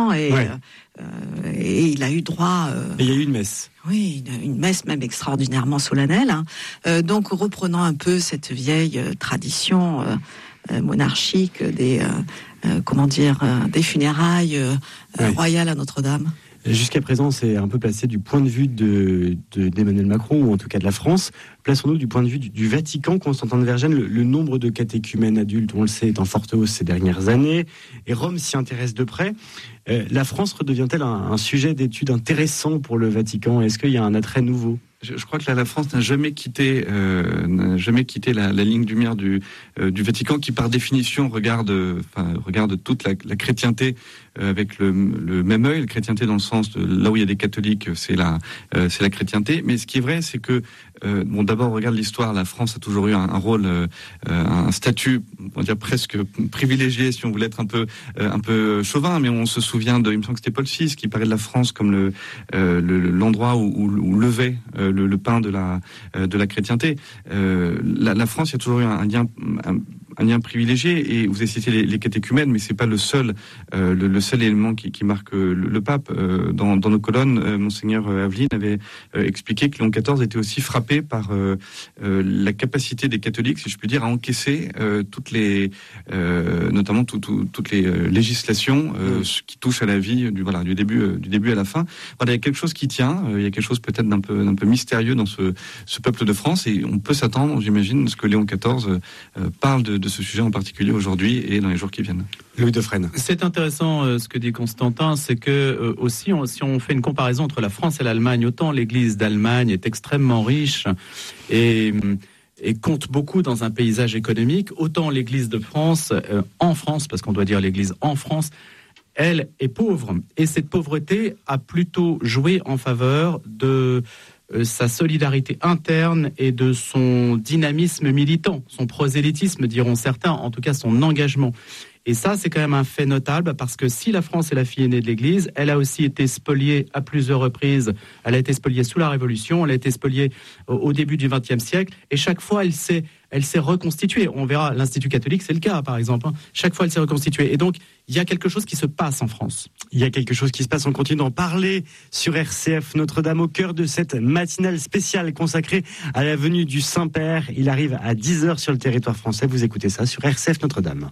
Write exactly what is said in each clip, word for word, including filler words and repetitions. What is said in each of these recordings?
important et, ouais. euh, et il a eu droit... Euh, et il y a eu une messe. Oui, une, une messe même extraordinairement solennelle. Hein. Euh, donc reprenant un peu cette vieille euh, tradition euh, euh, monarchique des, euh, euh, comment dire, euh, des funérailles euh, ouais. royales à Notre-Dame. Jusqu'à présent, c'est un peu placé du point de vue de, de, d'Emmanuel Macron, ou en tout cas de la France. Plaçons-nous du point de vue du, du Vatican. Constantin de Vergennes, le, le nombre de catéchumènes adultes, on le sait, est en forte hausse ces dernières années. Et Rome s'y intéresse de près. Euh, la France redevient-elle un, un sujet d'étude intéressant pour le Vatican ? Est-ce qu'il y a un attrait nouveau ? Je, je crois que là, la France n'a jamais quitté, euh, n'a jamais quitté la, la ligne du mire du, euh, du Vatican, qui par définition regarde, enfin, regarde toute la, la chrétienté euh, avec le, le même œil. La chrétienté dans le sens de là où il y a des catholiques, c'est la, euh, c'est la chrétienté. Mais ce qui est vrai, c'est que euh, bon, d'abord, on regarde l'histoire. La France a toujours eu un, un rôle, euh, un statut, on va dire presque privilégié, si on voulait être un peu, euh, un peu chauvin. Mais on se souvient de, il me semble que c'était Paul six qui parlait de la France comme le, euh, le l'endroit où, où, où levait euh, Le, le pain de la euh, de la chrétienté. Euh, la, la France, il y a toujours eu un, un lien un, un lien privilégié, et vous avez cité les, les catéchumènes, mais c'est pas le seul euh, le, le seul élément qui, qui marque le, le pape. Euh, dans, dans nos colonnes, euh, monseigneur Aveline avait euh, expliqué que Léon quatorze était aussi frappé par euh, euh, la capacité des catholiques, si je puis dire, à encaisser euh, toutes les euh, notamment tout, tout, toutes les euh, législations euh, mmh. qui touchent à la vie du voilà du début euh, du début à la fin. Voilà, il y a quelque chose qui tient. Euh, il y a quelque chose peut-être d'un peu d'un peu mystérieux dans ce, ce peuple de France, et on peut s'attendre, j'imagine, à ce que Léon quatorze euh, parle de, de ce sujet en particulier aujourd'hui et dans les jours qui viennent. Louis Dauphren. C'est intéressant euh, ce que dit Constantin, c'est que euh, aussi on, si on fait une comparaison entre la France et l'Allemagne, autant l'Église d'Allemagne est extrêmement riche et et compte beaucoup dans un paysage économique, autant l'Église de France, euh, en France, parce qu'on doit dire l'Église en France, elle est pauvre. Et cette pauvreté a plutôt joué en faveur de euh, sa solidarité interne et de son dynamisme militant, son prosélytisme, diront certains, en tout cas son engagement. Et ça, c'est quand même un fait notable, parce que si la France est la fille aînée de l'Église, elle a aussi été spoliée à plusieurs reprises. Elle a été spoliée sous la Révolution, elle a été spoliée au, au début du vingtième siècle, et chaque fois, elle s'est, elle s'est reconstituée. On verra, l'Institut catholique, c'est le cas, par exemple. Hein. Chaque fois, elle s'est reconstituée. Et donc, il y a quelque chose qui se passe en France. Il y a quelque chose qui se passe, on continue d'en parler sur R C F Notre-Dame, au cœur de cette matinale spéciale consacrée à la venue du Saint-Père. Il arrive à dix heures sur le territoire français. Vous écoutez ça sur R C F Notre-Dame.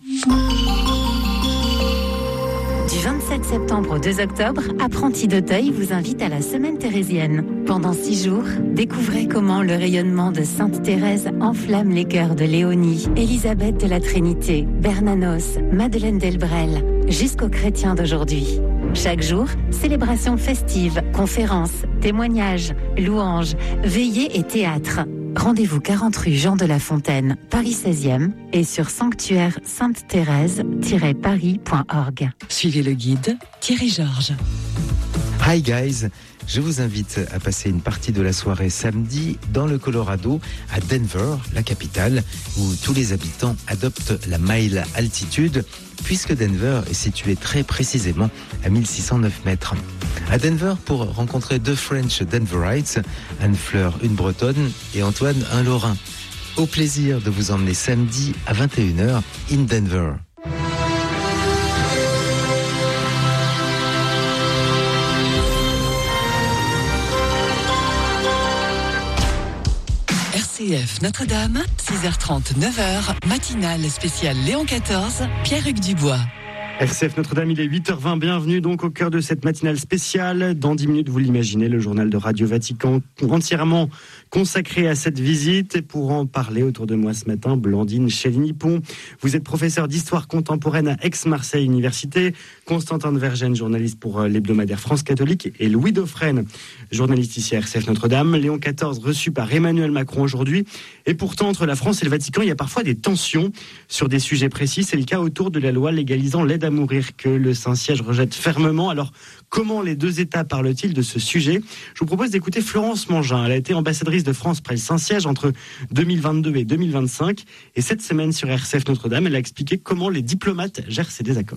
Du vingt-sept septembre au deux octobre, Apprentis d'Auteuil vous invite à la Semaine Thérésienne. Pendant six jours, découvrez comment le rayonnement de Sainte Thérèse enflamme les cœurs de Léonie, Élisabeth de la Trinité, Bernanos, Madeleine Delbrel, jusqu'aux chrétiens d'aujourd'hui. Chaque jour, célébration festive, conférences, témoignages, louanges, veillées et théâtre. Rendez-vous quarante rue Jean de La Fontaine, Paris seizième, et sur sanctuaire sainte thérèse tiret paris point org. Suivez le guide Thierry Georges. Hi guys, je vous invite à passer une partie de la soirée samedi dans le Colorado, à Denver, la capitale, où tous les habitants adoptent la mile altitude, puisque Denver est situé très précisément à mille six cent neuf mètres. À Denver, pour rencontrer deux French Denverites, Anne-Fleur, une Bretonne, et Antoine, un Lorrain. Au plaisir de vous emmener samedi à vingt et une heures in Denver. R C F Notre-Dame, six heures trente, neuf heures, matinale spéciale Léon quatorze, Pierre-Hugues Dubois. R C F Notre-Dame, il est huit heures vingt, bienvenue donc au cœur de cette matinale spéciale. Dans dix minutes, vous l'imaginez, le journal de Radio Vatican entièrement consacré à cette visite. Et pour en parler autour de moi ce matin, Blandine Chéligny-Pont. Vous êtes professeur d'histoire contemporaine à Aix-Marseille Université. Constantin de Vergennes, journaliste pour l'hebdomadaire France Catholique. Et Louis Dauphren, journaliste ici à R C F Notre-Dame. Léon quatorze, reçu par Emmanuel Macron aujourd'hui. Et pourtant, entre la France et le Vatican, il y a parfois des tensions sur des sujets précis. C'est le cas autour de la loi légalisant l'aide à mourir que le Saint-Siège rejette fermement. Alors, comment les deux États parlent-ils de ce sujet ? Je vous propose d'écouter Florence Mangin. Elle a été ambassadrice de France près le Saint-Siège entre deux mille vingt-deux et deux mille vingt-cinq. Et cette semaine sur R C F Notre-Dame, elle a expliqué comment les diplomates gèrent ces désaccords.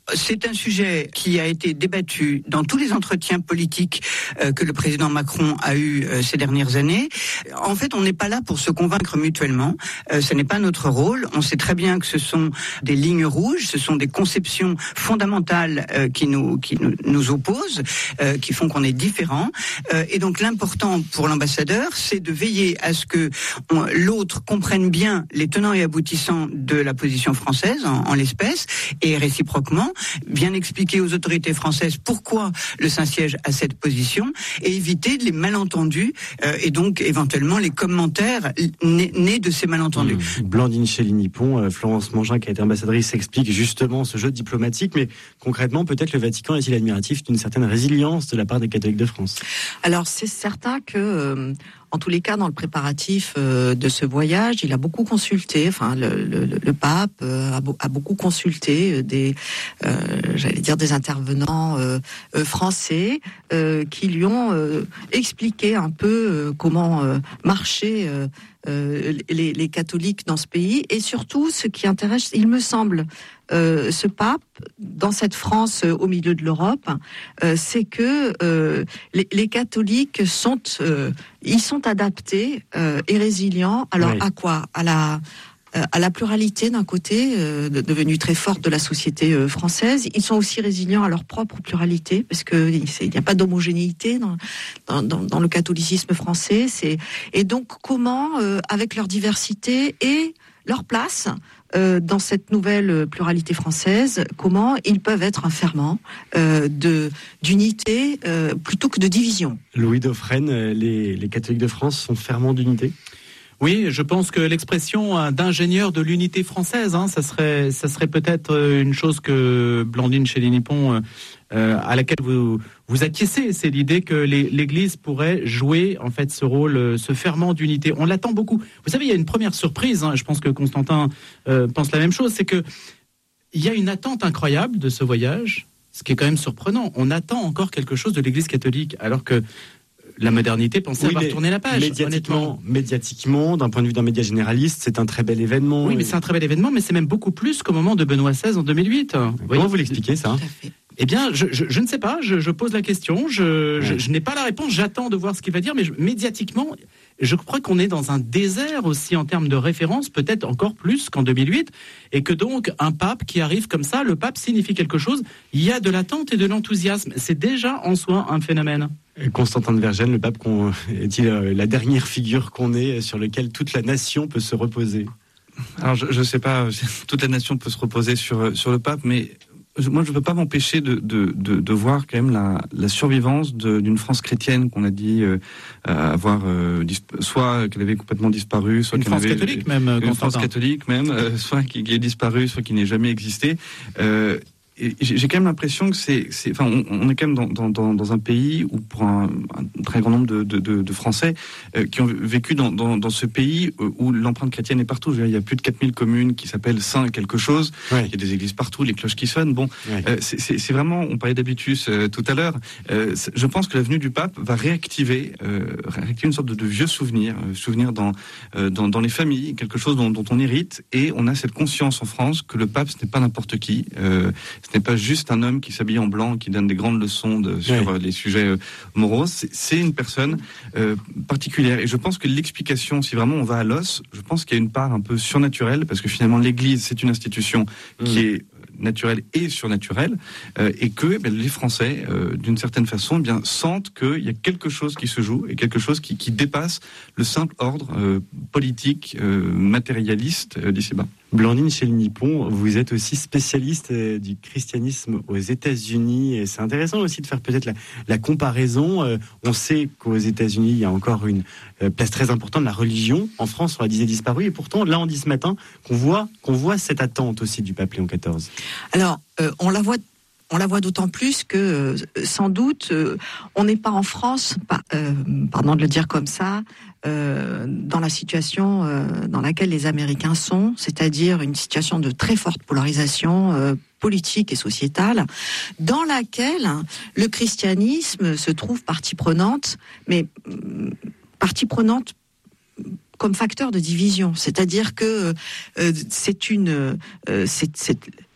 c'est un sujet qui a été débattu dans tous les entretiens politiques euh, que le président Macron a eu euh, ces dernières années. En fait, on n'est pas là pour se convaincre mutuellement. Euh, ce n'est pas notre rôle. On sait très bien que ce sont des lignes rouges, ce sont des conceptions fondamentales euh, qui nous qui nous, nous opposent, euh, qui font qu'on est différents. Euh, et donc, l'important pour l'ambassadeur, c'est de veiller à ce que on, l'autre comprenne bien les tenants et aboutissants de la position française en, en l'espèce, et réciproquement bien expliquer aux autorités françaises pourquoi le Saint-Siège a cette position, et éviter les malentendus euh, et donc éventuellement les commentaires nés, nés de ces malentendus. Mmh. Blandine Chély-Nippon, euh, Florence Mangin, qui a été ambassadrice, explique justement ce jeu diplomatique, mais concrètement, peut-être le Vatican est-il admiratif d'une certaine résilience de la part des catholiques de France? Alors c'est certain que euh, en tous les cas, dans le préparatif euh, de ce voyage, il a beaucoup consulté, enfin le, le, le pape euh, a, a beaucoup consulté des, euh, j'allais dire des intervenants euh, euh, français euh, qui lui ont euh, expliqué un peu euh, comment euh, marchaient euh, euh, les, les catholiques dans ce pays, et surtout ce qui intéresse, il me semble, euh, ce pape dans cette France euh, au milieu de l'Europe, euh, c'est que euh, les, les catholiques sont euh, ils sont adaptés euh, et résilients. Alors oui. À quoi? À la euh, à la pluralité d'un côté, euh, devenue très forte de la société euh, française. Ils sont aussi résilients à leur propre pluralité, parce que il n'y a pas d'homogénéité dans, dans, dans, dans le catholicisme français. C'est et donc comment, euh, avec leur diversité et leur place euh, dans cette nouvelle pluralité française, comment ils peuvent être un ferment euh, de d'unité euh, plutôt que de division. Louis Dauphren, les, les catholiques de France sont ferments d'unité? Oui, je pense que l'expression d'ingénieur de l'unité française, hein, ça serait, ça serait peut-être une chose que Blandine Chély-Nippon, euh, à laquelle vous vous acquiescez, c'est l'idée que les, l'Église pourrait jouer en fait ce rôle, ce ferment d'unité. On l'attend beaucoup. Vous savez, il y a une première surprise. Hein, je pense que Constantin euh, pense la même chose, c'est que il y a une attente incroyable de ce voyage, ce qui est quand même surprenant. On attend encore quelque chose de l'Église catholique, alors que la modernité pensait oui, avoir tourné la page. Médiatiquement, médiatiquement, d'un point de vue d'un média généraliste, c'est un très bel événement. Oui, mais c'est un très bel événement, mais c'est même beaucoup plus qu'au moment de Benoît seize en deux mille huit. Comment voyez, vous l'expliquez ça? Eh bien, je, je, je ne sais pas, je, je pose la question, je, ouais. je, je n'ai pas la réponse, j'attends de voir ce qu'il va dire, mais je, médiatiquement, je crois qu'on est dans un désert aussi en termes de référence, peut-être encore plus qu'en deux mille huit, et que donc un pape qui arrive comme ça, le pape signifie quelque chose, il y a de l'attente et de l'enthousiasme, c'est déjà en soi un phénomène. Constantin de Vergennes, le pape qu'on, est-il la dernière figure qu'on ait sur laquelle toute la nation peut se reposer? Alors je ne sais pas, toute la nation peut se reposer sur, sur le pape, mais moi, je ne peux pas m'empêcher de, de, de, de voir quand même la, la survivance de, d'une France chrétienne qu'on a dit euh, avoir euh, disp- soit qu'elle avait complètement disparu, soit une qu'elle France avait catholique même, une Constantin. France catholique même, euh, soit qui, qui est disparue, soit qui n'ait jamais existé. Euh, Et j'ai quand même l'impression que c'est, c'est enfin, on, on est quand même dans, dans, dans, dans un pays où pour un, un très grand nombre de, de, de, de Français euh, qui ont vécu dans, dans, dans ce pays où l'empreinte chrétienne est partout. Je veux dire, il y a plus de quatre mille communes qui s'appellent Saint quelque chose. Ouais. Il y a des églises partout, les cloches qui sonnent. Bon, ouais. euh, c'est, c'est, c'est vraiment. On parlait d'habitus euh, tout à l'heure. Euh, je pense que la venue du pape va réactiver, euh, réactiver une sorte de, de vieux souvenir, euh, souvenir dans, euh, dans dans les familles, quelque chose dont, dont on hérite. Et on a cette conscience en France que le pape ce n'est pas n'importe qui. Euh, Ce n'est pas juste un homme qui s'habille en blanc, qui donne des grandes leçons de, sur oui. les sujets euh, moraux. C'est, c'est une personne euh, particulière. Et je pense que l'explication, si vraiment on va à l'os, je pense qu'il y a une part un peu surnaturelle, parce que finalement l'Église, c'est une institution mmh. qui est naturelle et surnaturelle, euh, et que ben, les Français, euh, d'une certaine façon, eh bien sentent qu'il y a quelque chose qui se joue, et quelque chose qui, qui dépasse le simple ordre euh, politique, euh, matérialiste euh, d'ici-bas. Blandine Chély-Nippon, vous êtes aussi spécialiste du christianisme aux États-Unis, et c'est intéressant aussi de faire peut-être la, la comparaison. Euh, on sait qu'aux États-Unis, il y a encore une euh, place très importante de la religion. En France, on la disait disparue, et pourtant, là, on dit ce matin qu'on voit, qu'on voit cette attente aussi du pape Léon quatorze. Alors, euh, on la voit. On la voit d'autant plus que, euh, sans doute, euh, on n'est pas en France, pas, euh, pardon de le dire comme ça, euh, dans la situation euh, dans laquelle les Américains sont, c'est-à-dire une situation de très forte polarisation euh, politique et sociétale, dans laquelle le christianisme se trouve partie prenante, mais euh, partie prenante comme facteur de division. C'est-à-dire que euh, c'est une... Euh, c'est, c'est,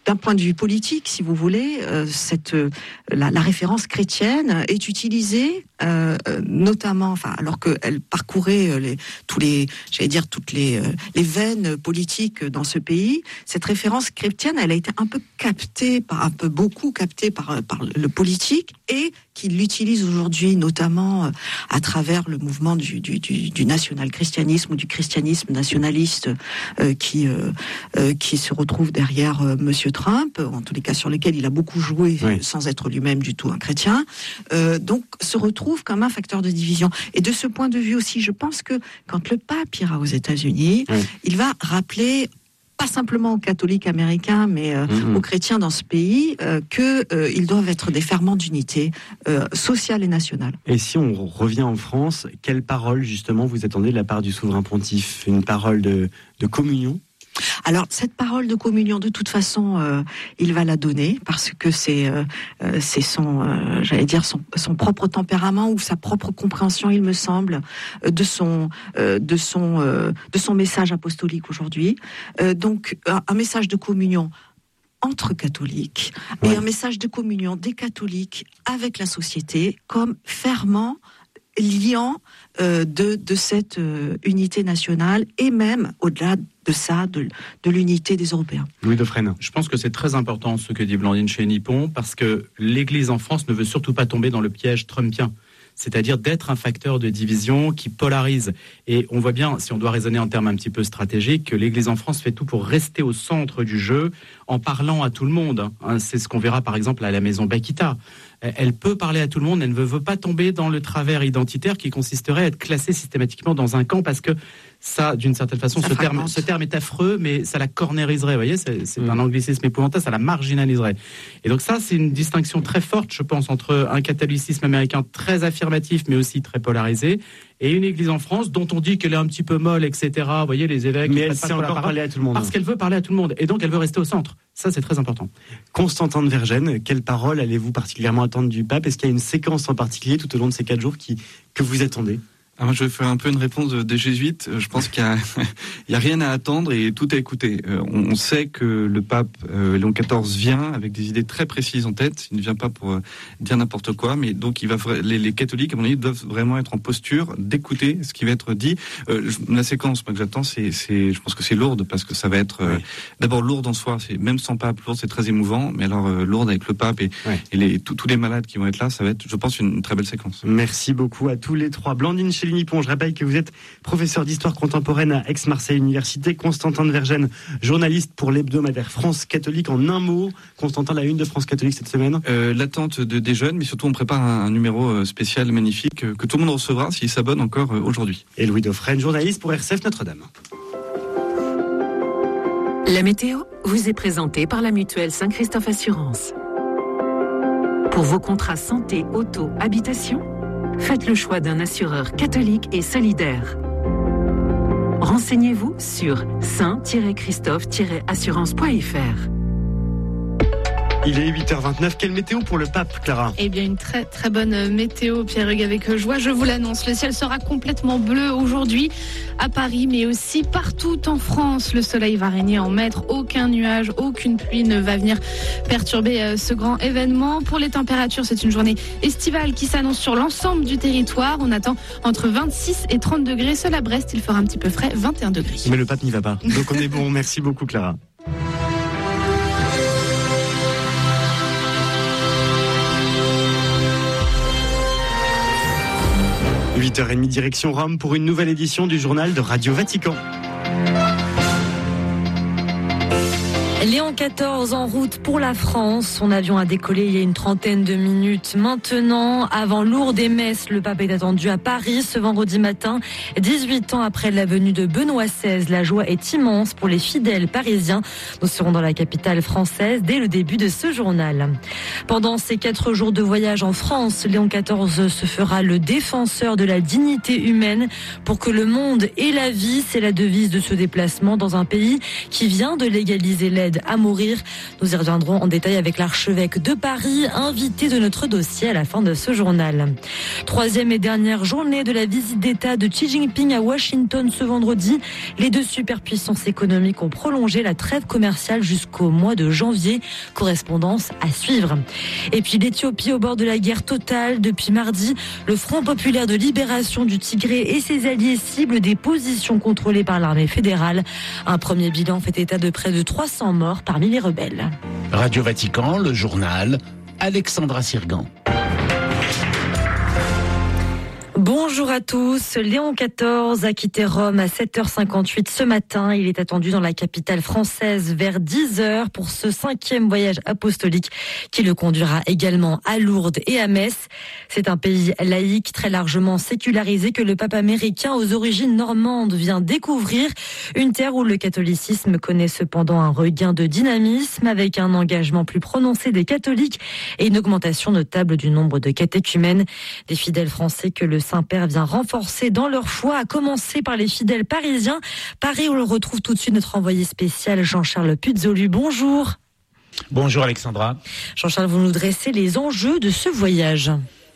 d'un point de vue politique, si vous voulez, euh, cette euh, la, la référence chrétienne est utilisée, euh, notamment, enfin, alors qu'elle parcourait les, tous les, j'allais dire toutes les euh, les veines politiques dans ce pays. Cette référence chrétienne, elle a été un peu captée, par un peu beaucoup captée par par le politique, et qui l'utilise aujourd'hui, notamment à travers le mouvement du du, du, du national-christianisme ou du christianisme nationaliste, euh, qui euh, euh, qui se retrouve derrière euh, Monsieur Trump, en tous les cas sur lesquels il a beaucoup joué, oui, sans être lui-même du tout un chrétien, euh, donc se retrouve comme un facteur de division. Et de ce point de vue aussi, je pense que quand le pape ira aux États-Unis, oui, il va rappeler, pas simplement aux catholiques américains, mais euh, mmh. aux chrétiens dans ce pays, euh, qu'ils euh, doivent être des ferments d'unité euh, sociale et nationale. Et si on revient en France, quelle parole justement vous attendez de la part du souverain pontife? Une parole de, de communion? Alors, cette parole de communion, de toute façon, euh, il va la donner, parce que c'est, euh, c'est son, euh, j'allais dire, son, son propre tempérament ou sa propre compréhension, il me semble, de son, euh, de son, euh, de son message apostolique aujourd'hui. Euh, donc, un, un message de communion entre catholiques, ouais, et un message de communion des catholiques avec la société comme ferment liant euh, de, de cette euh, unité nationale, et même au-delà de ça, de, de l'unité des Européens. Louis Dauphren. Je pense que c'est très important ce que dit Blandine chez Nippon, parce que l'Église en France ne veut surtout pas tomber dans le piège trumpien, c'est-à-dire d'être un facteur de division qui polarise. Et on voit bien, si on doit raisonner en termes un petit peu stratégiques, que l'Église en France fait tout pour rester au centre du jeu en parlant à tout le monde. C'est ce qu'on verra par exemple à la maison Bakita. Elle peut parler à tout le monde, elle ne veut pas tomber dans le travers identitaire qui consisterait à être classée systématiquement dans un camp, parce que ça, d'une certaine façon, ce terme, ce terme est affreux, mais ça la cornériserait, vous voyez, c'est, c'est mmh. un anglicisme épouvantable, ça la marginaliserait. Et donc ça, c'est une distinction très forte, je pense, entre un catholicisme américain très affirmatif, mais aussi très polarisé, et une église en France dont on dit qu'elle est un petit peu molle, et cetera. Vous voyez, les évêques... Mais elle sait encore parler à tout le monde. Parce qu'elle veut parler à tout le monde, et donc elle veut rester au centre. Ça, c'est très important. Constantin de Vergennes, quelle parole allez-vous particulièrement attendre du pape? Est-ce qu'il y a une séquence en particulier tout au long de ces quatre jours qui, que vous attendez? Alors, je vais faire un peu une réponse des jésuites. Je pense qu'il y a, il y a rien à attendre et tout à écouter. On, on sait que le pape euh, Léon quatorze vient avec des idées très précises en tête. Il ne vient pas pour euh, dire n'importe quoi, mais donc il va les, les catholiques, à mon avis, doivent vraiment être en posture d'écouter ce qui va être dit. Euh, la séquence, moi, que j'attends, c'est, c'est, je pense que c'est lourde, parce que ça va être euh, oui. d'abord lourde en soi. C'est même sans pape, lourde, c'est très émouvant. Mais alors euh, lourde avec le pape et, oui. et les, tous, tous les malades qui vont être là, ça va être, je pense, une, une très belle séquence. Merci beaucoup à tous les trois. Blandine Chély-Nippon, je rappelle que vous êtes professeur d'histoire contemporaine à Aix-Marseille Université. Constantin de Vergennes, journaliste pour l'hebdomadaire France Catholique. En un mot, Constantin, la une de France Catholique cette semaine. euh, L'attente de, des jeunes, mais surtout on prépare un, un numéro spécial magnifique que tout le monde recevra s'il s'abonne encore aujourd'hui. Et Louis Dauphren, journaliste pour R C F Notre-Dame. La météo vous est présentée par la mutuelle Saint-Christophe Assurance. Pour vos contrats santé, auto, habitation, faites le choix d'un assureur catholique et solidaire. Renseignez-vous sur saint tiret christophe tiret assurance point f r. Il est huit heures vingt-neuf. Quelle météo pour le pape, Clara? Eh bien, une très très bonne météo, Pierre-Hugues, avec joie. Je vous l'annonce, le ciel sera complètement bleu aujourd'hui à Paris, mais aussi partout en France. Le soleil va régner en maître. Aucun nuage, aucune pluie ne va venir perturber ce grand événement. Pour les températures, c'est une journée estivale qui s'annonce sur l'ensemble du territoire. On attend entre vingt-six et trente degrés. Seul à Brest, il fera un petit peu frais, vingt et un degrés. Mais le pape n'y va pas. Donc on est bon. Merci beaucoup, Clara. huit heures trente, direction Rome pour une nouvelle édition du journal de Radio Vatican. Léon quatorze en route pour la France. Son avion a décollé il y a une trentaine de minutes maintenant. Avant Lourdes et Metz, le pape est attendu à Paris ce vendredi matin. dix-huit ans après la venue de Benoît seize, la joie est immense pour les fidèles parisiens. Nous serons dans la capitale française dès le début de ce journal. Pendant ces quatre jours de voyage en France, Léon quatorze se fera le défenseur de la dignité humaine pour que le monde ait la vie. C'est la devise de ce déplacement dans un pays qui vient de légaliser l'aide à mourir. Nous y reviendrons en détail avec l'archevêque de Paris, invité de notre dossier à la fin de ce journal. Troisième et dernière journée de la visite d'État de Xi Jinping à Washington ce vendredi. Les deux superpuissances économiques ont prolongé la trêve commerciale jusqu'au mois de janvier. Correspondance à suivre. Et puis l'Éthiopie au bord de la guerre totale. Depuis mardi, le Front populaire de libération du Tigré et ses alliés ciblent des positions contrôlées par l'armée fédérale. Un premier bilan fait état de près de trois cents morts parmi les rebelles. Radio Vatican, le journal, Alexandra Sirgan. Bonjour à tous. Léon quatorze a quitté Rome à sept heures cinquante-huit ce matin. Il est attendu dans la capitale française vers dix heures pour ce cinquième voyage apostolique qui le conduira également à Lourdes et à Metz. C'est un pays laïque très largement sécularisé que le pape américain aux origines normandes vient découvrir. Une terre où le catholicisme connaît cependant un regain de dynamisme avec un engagement plus prononcé des catholiques et une augmentation notable du nombre de catéchumènes. Des fidèles français que le Saint-Père vient renforcer dans leur foi, à commencer par les fidèles parisiens. Paris, on le retrouve tout de suite, notre envoyé spécial Jean-Charles Puzolu. Bonjour. Bonjour Alexandra. Jean-Charles, vous nous dressez les enjeux de ce voyage.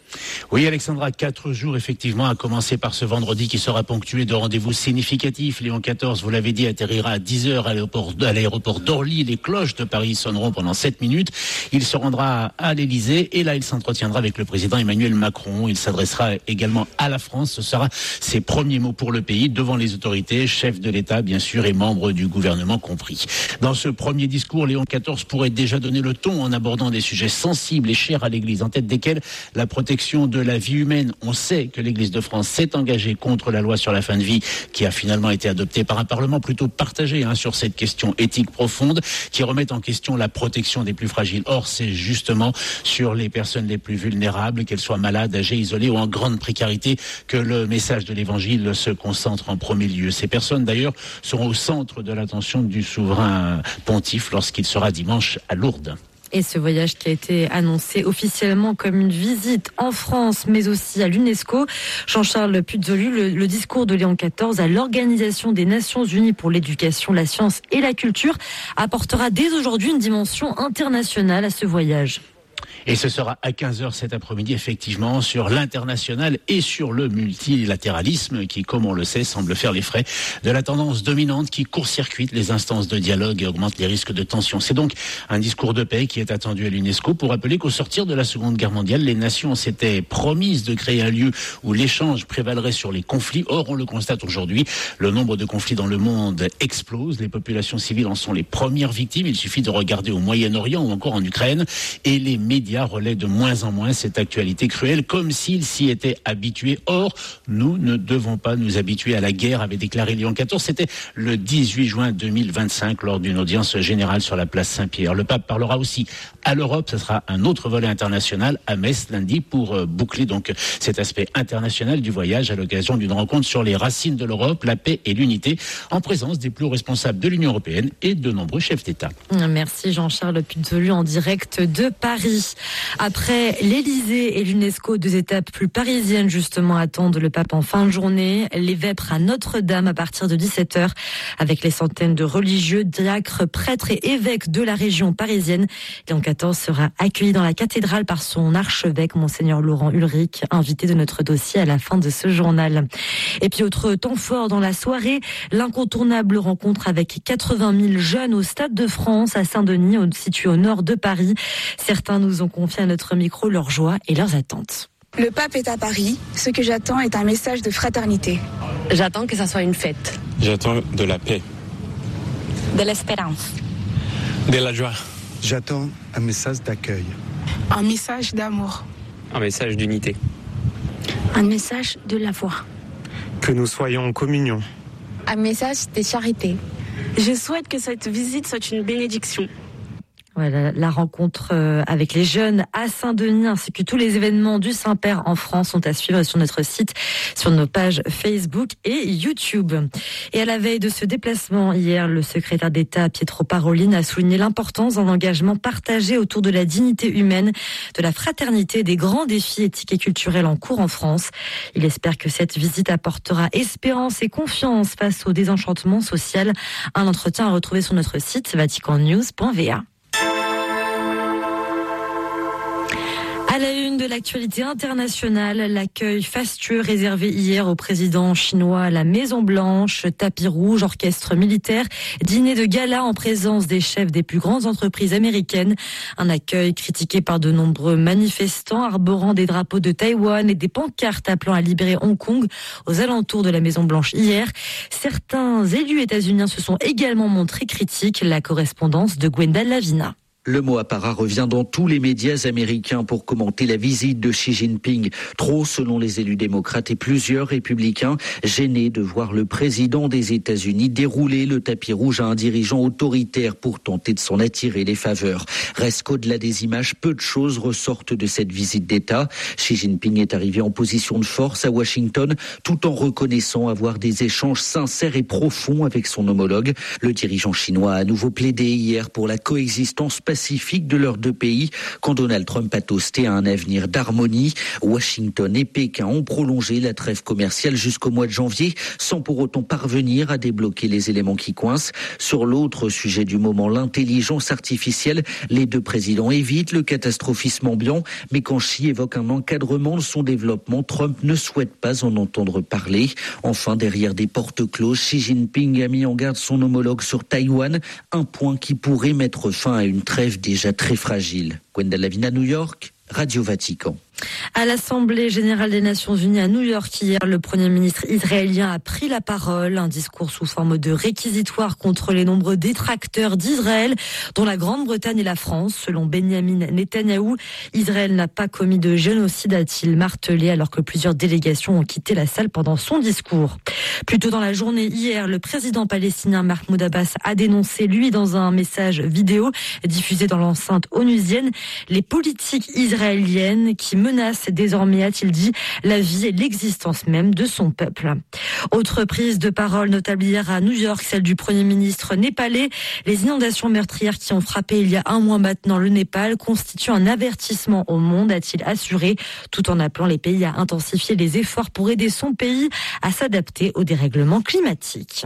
Oui Alexandra, quatre jours effectivement, à commencer par ce vendredi qui sera ponctué de rendez-vous significatifs. Léon quatorze, vous l'avez dit, atterrira à dix heures à l'aéroport, à l'aéroport d'Orly. Les cloches de Paris sonneront pendant sept minutes. Il se rendra à l'Élysée et là il s'entretiendra avec le président Emmanuel Macron. Il s'adressera également à la France. Ce sera ses premiers mots pour le pays devant les autorités, chefs de l'État bien sûr et membres du gouvernement compris. Dans ce premier discours, Léon quatorze pourrait déjà donner le ton en abordant des sujets sensibles et chers à l'Église, en tête desquels la protection de la vie humaine. On sait que l'Église de France s'est engagée contre la loi sur la fin de vie qui a finalement été adoptée par un Parlement plutôt partagé hein, sur cette question éthique profonde qui remet en question la protection des plus fragiles. Or, c'est justement sur les personnes les plus vulnérables, qu'elles soient malades, âgées, isolées ou en grande précarité, que le message de l'Évangile se concentre en premier lieu. Ces personnes, d'ailleurs, seront au centre de l'attention du souverain pontife lorsqu'il sera dimanche à Lourdes. Et ce voyage qui a été annoncé officiellement comme une visite en France, mais aussi à l'UNESCO. Jean-Charles Puzolu, le, le discours de Léon quatorze à l'Organisation des Nations Unies pour l'éducation, la science et la culture apportera dès aujourd'hui une dimension internationale à ce voyage. Et ce sera à quinze heures cet après-midi, effectivement, sur l'international et sur le multilatéralisme qui, comme on le sait, semble faire les frais de la tendance dominante qui court-circuite les instances de dialogue et augmente les risques de tension. C'est donc un discours de paix qui est attendu à l'UNESCO pour rappeler qu'au sortir de la Seconde Guerre mondiale, les nations s'étaient promises de créer un lieu où l'échange prévalerait sur les conflits. Or, on le constate aujourd'hui, le nombre de conflits dans le monde explose. Les populations civiles en sont les premières victimes. Il suffit de regarder au Moyen-Orient ou encore en Ukraine. Et les médias relaient de moins en moins cette actualité cruelle, comme s'ils s'y étaient habitués. Or, nous ne devons pas nous habituer à la guerre, avait déclaré Léon quatorze. C'était le dix-huit juin deux mille vingt-cinq, lors d'une audience générale sur la place Saint-Pierre. Le pape parlera aussi à l'Europe. Ce sera un autre volet international à Metz lundi pour boucler donc cet aspect international du voyage à l'occasion d'une rencontre sur les racines de l'Europe, la paix et l'unité, en présence des plus hauts responsables de l'Union européenne et de nombreux chefs d'État. Merci Jean-Charles Puzolu en direct de Paris. Après l'Élysée et l'UNESCO, deux étapes plus parisiennes justement attendent le pape en fin de journée. Les vêpres à Notre-Dame à partir de dix-sept heures avec les centaines de religieux, diacres, prêtres et évêques de la région parisienne. Léon quatorze sera accueilli dans la cathédrale par son archevêque, Monseigneur Laurent Ulrich, invité de notre dossier à la fin de ce journal. Et puis autre temps fort dans la soirée, l'incontournable rencontre avec quatre-vingt mille jeunes au Stade de France à Saint-Denis, situé au nord de Paris. Certains nous ont confié à notre micro leur joie et leurs attentes. Le pape est à Paris. Ce que j'attends est un message de fraternité. J'attends que ça soit une fête. J'attends de la paix. De l'espérance. De la joie. J'attends un message d'accueil. Un message d'amour. Un message d'unité. Un message de la foi. Que nous soyons en communion. Un message de charité. Je souhaite que cette visite soit une bénédiction. Voilà, la rencontre avec les jeunes à Saint-Denis ainsi que tous les événements du Saint-Père en France sont à suivre sur notre site, sur nos pages Facebook et YouTube. Et à la veille de ce déplacement, hier, le secrétaire d'État Pietro Parolin a souligné l'importance d'un engagement partagé autour de la dignité humaine, de la fraternité, des grands défis éthiques et culturels en cours en France. Il espère que cette visite apportera espérance et confiance face au désenchantement social. Un entretien à retrouver sur notre site vatican news point v a. À la une de l'actualité internationale, l'accueil fastueux réservé hier au président chinois à la Maison Blanche, tapis rouge, orchestre militaire, dîner de gala en présence des chefs des plus grandes entreprises américaines. Un accueil critiqué par de nombreux manifestants arborant des drapeaux de Taïwan et des pancartes appelant à libérer Hong Kong aux alentours de la Maison Blanche hier. Certains élus états-uniens se sont également montrés critiques. La correspondance de Gwenda Lavina. Le mot apparat revient dans tous les médias américains pour commenter la visite de Xi Jinping. Trop, selon les élus démocrates et plusieurs républicains, gênés de voir le président des États-Unis dérouler le tapis rouge à un dirigeant autoritaire pour tenter de s'en attirer les faveurs. Reste qu'au-delà des images, peu de choses ressortent de cette visite d'État. Xi Jinping est arrivé en position de force à Washington, tout en reconnaissant avoir des échanges sincères et profonds avec son homologue. Le dirigeant chinois a à nouveau plaidé hier pour la coexistence pacifique pacifique de leurs deux pays, quand Donald Trump a toasté à un avenir d'harmonie. Washington et Pékin ont prolongé la trêve commerciale jusqu'au mois de janvier, sans pour autant parvenir à débloquer les éléments qui coincent. Sur l'autre sujet du moment, l'intelligence artificielle, les deux présidents évitent le catastrophisme ambiant, mais quand Xi évoque un encadrement de son développement, Trump ne souhaite pas en entendre parler. Enfin, derrière des portes closes, Xi Jinping a mis en garde son homologue sur Taïwan, un point qui pourrait mettre fin à une trêve déjà très fragile. Gwenda Lavina, New York, Radio Vatican. À l'Assemblée générale des Nations Unies à New York hier, le Premier ministre israélien a pris la parole, un discours sous forme de réquisitoire contre les nombreux détracteurs d'Israël, dont la Grande-Bretagne et la France. Selon Benjamin Netanyahou, Israël n'a pas commis de génocide, a-t-il martelé, alors que plusieurs délégations ont quitté la salle pendant son discours. Plus tôt dans la journée hier, le président palestinien Mahmoud Abbas a dénoncé, lui, dans un message vidéo diffusé dans l'enceinte onusienne, les politiques israéliennes qui menace désormais, a-t-il dit, la vie et l'existence même de son peuple. Autre prise de parole notable hier à New York, celle du Premier ministre népalais. Les inondations meurtrières qui ont frappé il y a un mois maintenant le Népal constituent un avertissement au monde, a-t-il assuré, tout en appelant les pays à intensifier les efforts pour aider son pays à s'adapter au dérèglement climatique.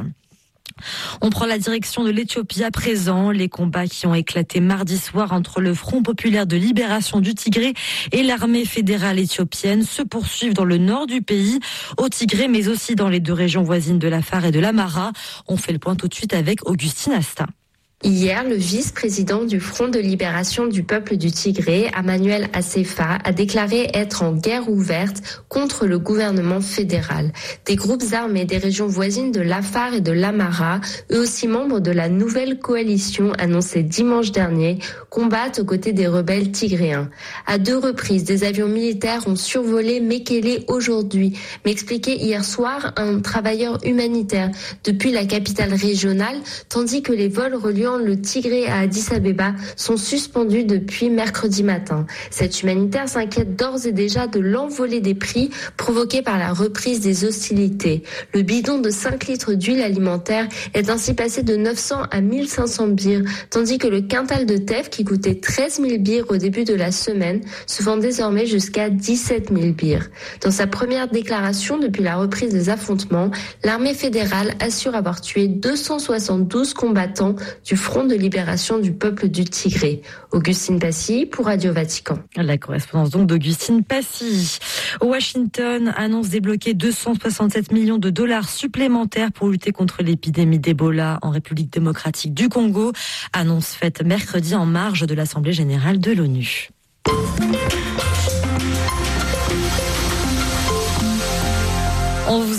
On prend la direction de l'Éthiopie à présent. Les combats qui ont éclaté mardi soir entre le Front populaire de libération du Tigré et l'armée fédérale éthiopienne se poursuivent dans le nord du pays, au Tigré, mais aussi dans les deux régions voisines de l'Afar et de l'Amara. On fait le point tout de suite avec Augustine Asta. Hier, le vice-président du Front de libération du peuple du Tigré, Emmanuel Assefa, a déclaré être en guerre ouverte contre le gouvernement fédéral. Des groupes armés des régions voisines de l'Afar et de l'Amara, eux aussi membres de la nouvelle coalition annoncée dimanche dernier, combattent aux côtés des rebelles tigréens. À deux reprises, des avions militaires ont survolé Mekele aujourd'hui, m'expliquait hier soir un travailleur humanitaire depuis la capitale régionale, tandis que les vols reliant le Tigré à Addis Abeba sont suspendus depuis mercredi matin. Cette humanitaire s'inquiète d'ores et déjà de l'envolée des prix provoquée par la reprise des hostilités. Le bidon de cinq litres d'huile alimentaire est ainsi passé de neuf cents à mille cinq cents birres, tandis que le quintal de teff qui coûtait treize mille birres au début de la semaine se vend désormais jusqu'à dix-sept mille birres. Dans sa première déclaration depuis la reprise des affrontements, l'armée fédérale assure avoir tué deux cent soixante-douze combattants du Front de libération du peuple du Tigré. Augustine Passy pour Radio Vatican. La correspondance donc d'Augustine Passy. Washington annonce débloquer deux cent soixante-sept millions de dollars supplémentaires pour lutter contre l'épidémie d'Ebola en République démocratique du Congo. Annonce faite mercredi en marge de l'Assemblée générale de l'ONU. On vous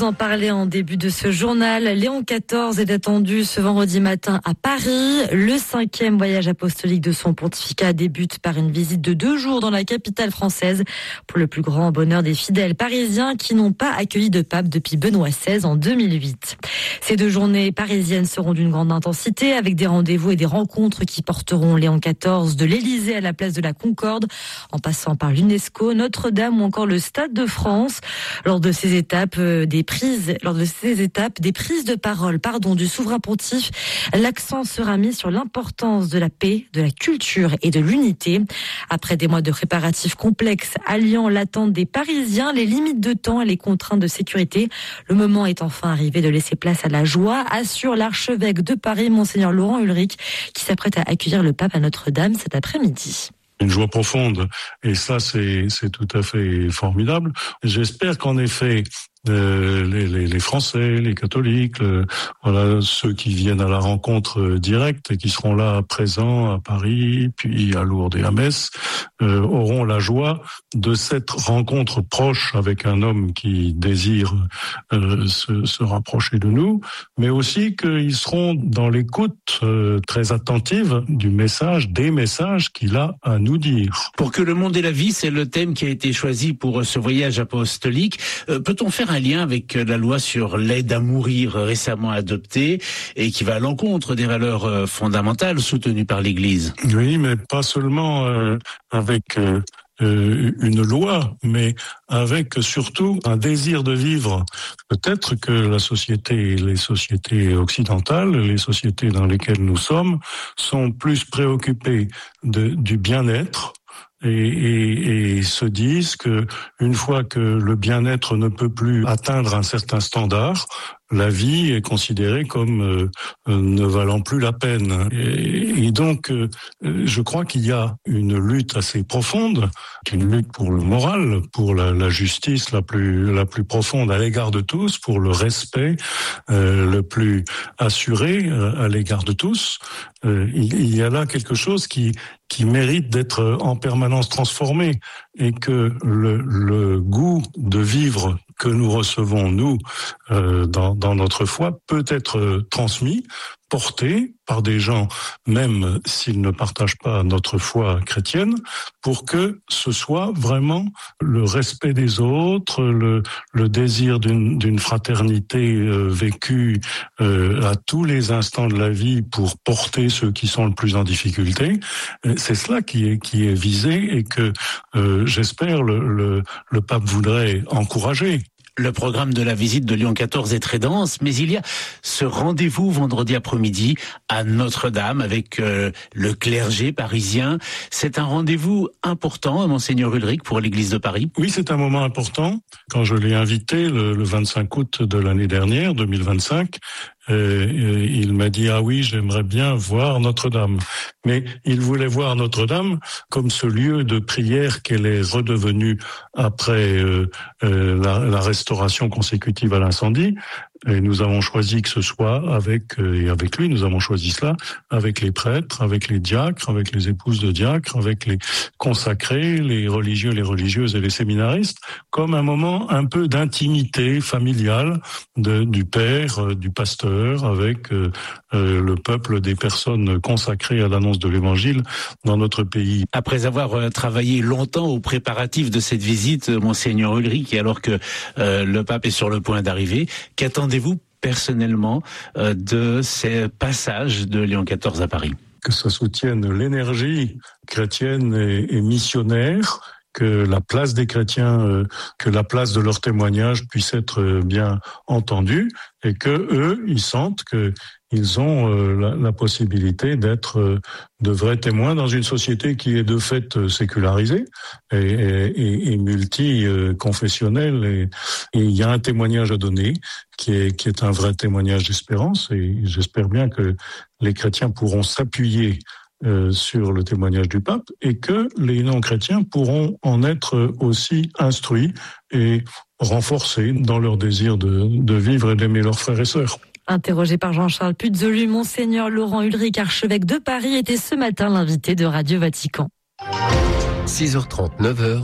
vous en parlais en début de ce journal. Léon quatorze est attendu ce vendredi matin à Paris. Le cinquième voyage apostolique de son pontificat débute par une visite de deux jours dans la capitale française pour le plus grand bonheur des fidèles parisiens qui n'ont pas accueilli de pape depuis Benoît seize en deux mille huit. Ces deux journées parisiennes seront d'une grande intensité avec des rendez-vous et des rencontres qui porteront Léon quatorze de l'Élysée à la place de la Concorde en passant par l'UNESCO, Notre-Dame ou encore le Stade de France. Lors de ces étapes, euh, des prises, lors de ces étapes, des prises de parole, pardon, du souverain pontife, l'accent sera mis sur l'importance de la paix, de la culture et de l'unité. Après des mois de préparatifs complexes, alliant l'attente des Parisiens, les limites de temps et les contraintes de sécurité, le moment est enfin arrivé de laisser place à la joie, assure l'archevêque de Paris, Monseigneur Laurent Ulrich, qui s'apprête à accueillir le pape à Notre-Dame cet après-midi. Une joie profonde, et ça c'est c'est tout à fait formidable. J'espère qu'en effet euh, les, les, les Français, les catholiques, le, voilà ceux qui viennent à la rencontre directe et qui seront là présents à Paris, puis à Lourdes et à Metz, euh, auront la joie de cette rencontre proche avec un homme qui désire euh, se, se rapprocher de nous, mais aussi qu'ils seront dans l'écoute euh, très attentive du message, des messages qu'il a à nous dire. Pour que le monde et la vie, c'est le thème qui a été choisi pour ce voyage apostolique. Euh, peut-on faire un lien avec la loi sur l'aide à mourir récemment adoptée et qui va à l'encontre des valeurs fondamentales soutenues par l'Église? Oui, mais pas seulement euh, avec euh, euh, une loi, mais avec surtout un désir de vivre. Peut-être que la société, les sociétés occidentales, les sociétés dans lesquelles nous sommes, sont plus préoccupées de, du bien-être. Et, et, et se disent que une fois que le bien-être ne peut plus atteindre un certain standard, la vie est considérée comme euh, ne valant plus la peine. Et, et donc, euh, je crois qu'il y a une lutte assez profonde, une lutte pour le moral, pour la, la justice la plus la plus profonde à l'égard de tous, pour le respect euh, le plus assuré à l'égard de tous. Euh, il, il y a là quelque chose qui qui mérite d'être en permanence transformé, et que le, le goût de vivre que nous recevons, nous, euh, dans, dans notre foi, peut être transmis, porté par des gens, même s'ils ne partagent pas notre foi chrétienne, pour que ce soit vraiment le respect des autres, le, le désir d'une, d'une fraternité euh, vécue euh, à tous les instants de la vie pour porter ceux qui sont le plus en difficulté. C'est cela qui est, qui est visé et que euh, j'espère le, le, le pape voudrait encourager. Le programme de la visite de Léon quatorze est très dense, mais il y a ce rendez-vous vendredi après-midi à Notre-Dame avec euh, le clergé parisien. C'est un rendez-vous important, Monseigneur Ulrich, pour l'Église de Paris. Oui, c'est un moment important. Quand je l'ai invité le, le vingt-cinq août de l'année dernière, deux mille vingt-cinq, euh, il m'a dit « Ah oui, j'aimerais bien voir Notre-Dame ». Mais il voulait voir Notre-Dame comme ce lieu de prière qu'elle est redevenue après euh, euh, la, la restauration consécutive à l'incendie. Et nous avons choisi que ce soit avec, et avec lui, nous avons choisi cela, avec les prêtres, avec les diacres, avec les épouses de diacres, avec les consacrés, les religieux, les religieuses et les séminaristes, comme un moment un peu d'intimité familiale de, du père, du pasteur, avec euh, euh, le peuple des personnes consacrées à l'annonce de l'Évangile dans notre pays. Après avoir euh, travaillé longtemps aux préparatifs de cette visite, Monseigneur Ulrich, et alors que euh, le pape est sur le point d'arriver, qu'attendez vous personnellement euh, de ces passages de Léon quatorze à Paris? Que ça soutienne l'énergie chrétienne et, et missionnaire, que la place des chrétiens, euh, que la place de leur témoignage puisse être euh, bien entendue, et que eux, ils sentent que ils ont euh, la, la possibilité d'être euh, de vrais témoins dans une société qui est de fait euh, sécularisée et, et, et multi-confessionnelle. Et, et il y a un témoignage à donner qui est, qui est un vrai témoignage d'espérance. Et j'espère bien que les chrétiens pourront s'appuyer euh, sur le témoignage du pape et que les non-chrétiens pourront en être aussi instruits et renforcés dans leur désir de, de vivre et d'aimer leurs frères et sœurs. Interrogé par Jean-Charles Puzolu, Monseigneur Laurent Ulrich, archevêque de Paris, était ce matin l'invité de Radio Vatican. six heures trente, neuf heures,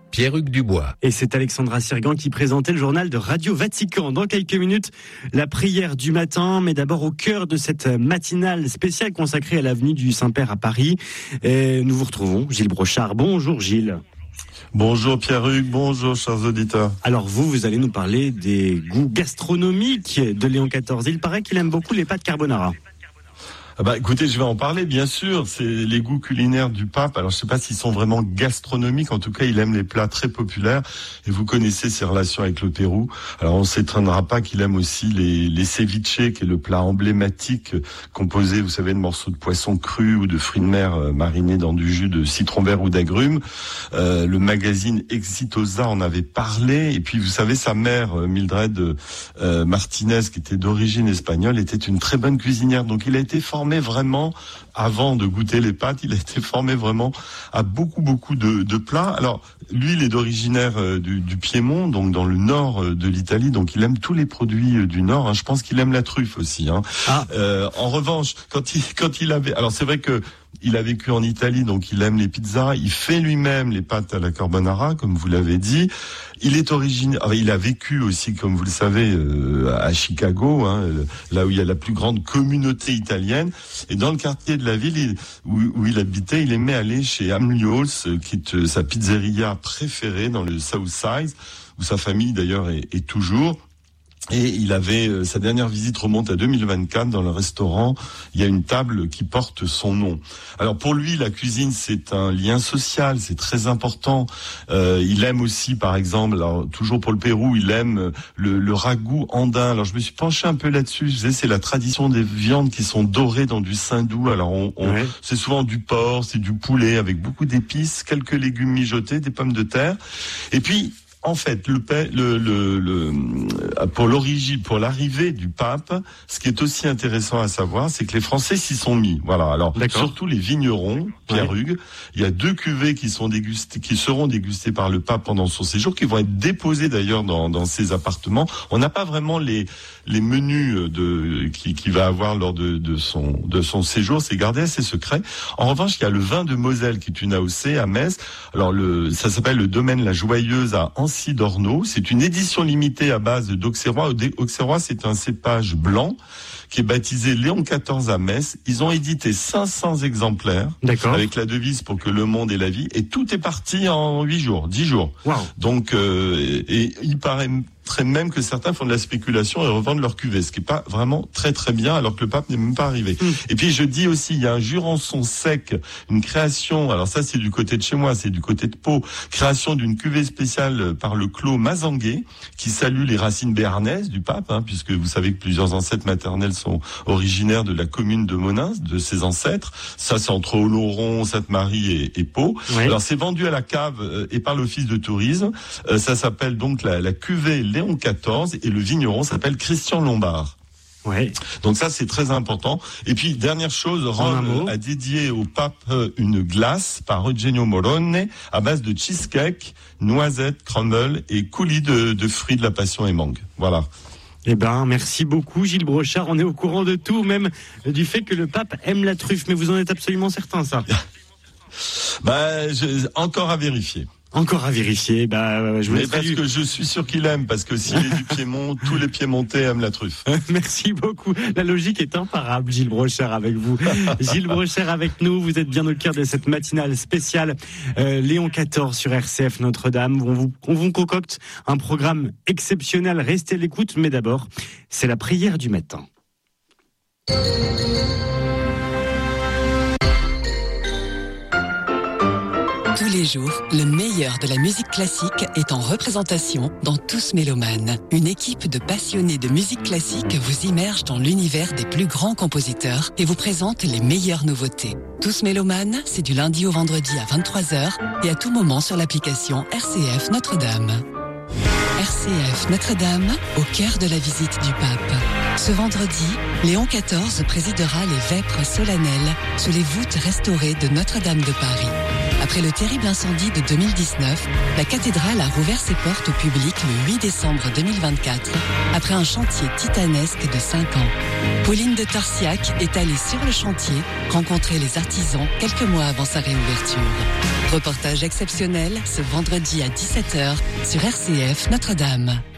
Pierre-Hugues Dubois. Et c'est Alexandra Sirgan qui présentait le journal de Radio Vatican. Dans quelques minutes, la prière du matin, mais d'abord au cœur de cette matinale spéciale consacrée à l'avenue du Saint-Père à Paris. Et nous vous retrouvons, Gilles Brochard. Bonjour Gilles. Bonjour Pierre-Hugues, bonjour chers auditeurs. Alors vous, vous allez nous parler des goûts gastronomiques de Léon quatorze. Il paraît qu'il aime beaucoup les pâtes carbonara. Ah bah, écoutez, je vais en parler, bien sûr. C'est les goûts culinaires du pape. Alors, je sais pas s'ils sont vraiment gastronomiques. En tout cas, il aime les plats très populaires. Et vous connaissez ses relations avec le Pérou. Alors, on s'étonnera pas qu'il aime aussi les, les ceviches, qui est le plat emblématique composé, vous savez, de morceaux de poisson cru ou de fruits de mer euh, marinés dans du jus de citron vert ou d'agrumes. Euh, le magazine Exitosa en avait parlé. Et puis, vous savez, sa mère, euh, Mildred euh, Martinez, qui était d'origine espagnole, était une très bonne cuisinière. Donc, il a été formé vraiment, avant de goûter les pâtes, il a été formé vraiment à beaucoup, beaucoup de, de plats. Alors, lui, il est d'originaire euh, du, du Piémont, donc dans le nord euh, de l'Italie, donc il aime tous les produits euh, du nord. Hein. Je pense qu'il aime la truffe aussi. Hein. Ah. Euh, en revanche, quand il, quand il avait... Alors, c'est vrai que il a vécu en Italie, donc il aime les pizzas. Il fait lui-même les pâtes à la carbonara, comme vous l'avez dit. Il est originaire. Ah, il a vécu aussi, comme vous le savez, euh, à Chicago, hein, là où il y a la plus grande communauté italienne. Et dans le quartier de la ville il, où, où il habitait, il aimait aller chez Amlio's, qui est euh, sa pizzeria préférée dans le South Side, où sa famille d'ailleurs est, est toujours. Et il avait, euh, sa dernière visite remonte à deux mille vingt-quatre, dans le restaurant, il y a une table qui porte son nom. Alors pour lui, la cuisine, c'est un lien social, c'est très important. Euh, il aime aussi, par exemple, alors, toujours pour le Pérou, il aime le, le ragoût andin. Alors je me suis penché un peu là-dessus, je sais, c'est la tradition des viandes qui sont dorées dans du saindoux. Alors on, on, ouais. c'est souvent du porc, c'est du poulet, avec beaucoup d'épices, quelques légumes mijotés, des pommes de terre. Et puis, en fait, le, le, le, le, pour l'origine, pour l'arrivée du pape, ce qui est aussi intéressant à savoir, c'est que les Français s'y sont mis. Voilà. Alors, D'accord. surtout les vignerons, Pierre-Hugues. Ouais. Il y a deux cuvées qui sont dégustées, qui seront dégustées par le pape pendant son séjour, qui vont être déposées d'ailleurs dans, dans ses appartements. On n'a pas vraiment les, les menus de, qui, qui va avoir lors de, de son, de son séjour. C'est gardé assez secret. En revanche, il y a le vin de Moselle, qui est une A O C à Metz. Alors, le, ça s'appelle le domaine La Joyeuse à Ancy d'Ornaud. C'est une édition limitée à base d'Auxerrois. Auxerrois, c'est un cépage blanc qui est baptisé Léon quatorze à Metz. Ils ont édité cinq cents exemplaires avec la devise pour que le monde ait la vie. Et tout est parti en huit jours, dix jours. Wow. Donc, euh, et, et il paraît même que certains font de la spéculation et revendent leur cuvée, ce qui est pas vraiment très très bien, alors que le pape n'est même pas arrivé. Mmh. Et puis je dis aussi, il y a un Jurançon sec, une création, alors ça c'est du côté de chez moi, c'est du côté de Pau, création d'une cuvée spéciale par le clos Mazanguet, qui salue les racines béarnaises du pape, hein, puisque vous savez que plusieurs ancêtres maternels sont originaires de la commune de Monins, de ses ancêtres. Ça c'est entre Oloron, Sainte-Marie et, et Pau. Oui. Alors c'est vendu à la cave euh, et par l'office de tourisme. Euh, ça s'appelle donc la, la cuvée Léon quatorze et le vigneron s'appelle Christian Lombard. Ouais. Donc ça c'est très important. Et puis dernière chose, Rome a dédié au pape une glace par Eugenio Morone à base de cheesecake, noisettes, crumble et coulis de, de fruits de la passion et mangue. Voilà. Eh ben, merci beaucoup Gilles Brochard. On est au courant de tout, même du fait que le pape aime la truffe. Mais vous en êtes absolument certain, ça? Bah, je, encore à vérifier. Encore à vérifier. Bah, je Mais parce eu... que je suis sûr qu'il aime, parce que s'il est du Piémont, tous les Piémontais aiment la truffe. Merci beaucoup. La logique est imparable, Gilles Brochard avec vous. Gilles Brochard avec nous. Vous êtes bien au cœur de cette matinale spéciale euh, Léon quatorze sur R C F Notre-Dame. On vous, on vous concocte un programme exceptionnel. Restez à l'écoute, mais d'abord, c'est la prière du matin. Tous les jours, le meilleur de la musique classique est en représentation dans Tous Mélomanes. Une équipe de passionnés de musique classique vous immerge dans l'univers des plus grands compositeurs et vous présente les meilleures nouveautés. Tous Mélomanes, c'est du lundi au vendredi à vingt-trois heures et à tout moment sur l'application R C F Notre-Dame. R C F Notre-Dame, au cœur de la visite du pape. Ce vendredi, Léon quatorze présidera les vêpres solennelles sous les voûtes restaurées de Notre-Dame de Paris. À Après le terrible incendie de deux mille dix-neuf, la cathédrale a rouvert ses portes au public le huit décembre deux mille vingt-quatre, après un chantier titanesque de cinq ans. Pauline de Torsiac est allée sur le chantier, rencontrer les artisans quelques mois avant sa réouverture. Reportage exceptionnel ce vendredi à dix-sept heures sur R C F Notre-Dame.